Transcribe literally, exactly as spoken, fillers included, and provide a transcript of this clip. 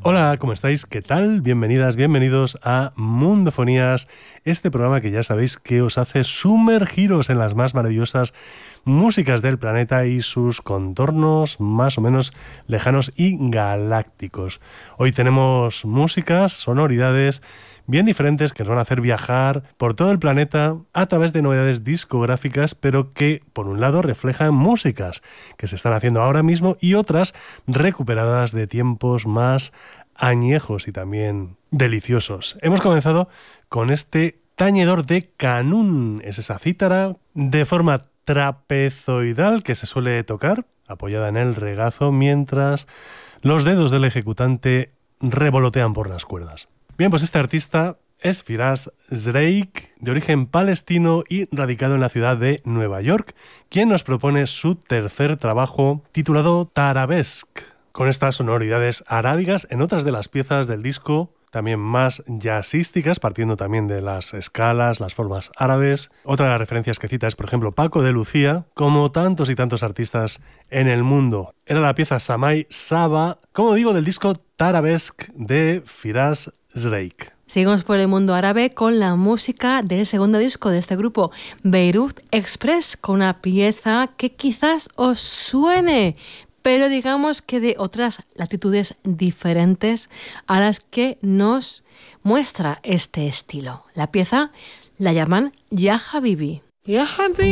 Hola, ¿cómo estáis? ¿Qué tal? Bienvenidas, bienvenidos a Mundofonías, este programa que ya sabéis que os hace sumergiros en las más maravillosas músicas del planeta y sus contornos más o menos lejanos y galácticos. Hoy tenemos músicas, sonoridades bien diferentes que nos van a hacer viajar por todo el planeta a través de novedades discográficas, pero que por un lado reflejan músicas que se están haciendo ahora mismo y otras recuperadas de tiempos más añejos y también deliciosos. Hemos comenzado con este tañedor de canún, es esa cítara de forma trapezoidal que se suele tocar, apoyada en el regazo, mientras los dedos del ejecutante revolotean por las cuerdas. Bien, pues este artista es Firas Zreik, de origen palestino y radicado en la ciudad de Nueva York, quien nos propone su tercer trabajo titulado Tarabesque, con estas sonoridades arábigas en otras de las piezas del disco, también más jazzísticas, partiendo también de las escalas, las formas árabes. Otra de las referencias que cita es, por ejemplo, Paco de Lucía, como tantos y tantos artistas en el mundo. Era la pieza Samay Saba, como digo, del disco Tarabesque de Firas Zreik. Seguimos por el mundo árabe con la música del segundo disco de este grupo, Beirut Express, con una pieza que quizás os suene, pero digamos que de otras latitudes diferentes a las que nos muestra este estilo. La pieza la llaman Ya Habibi. Ya Habibi.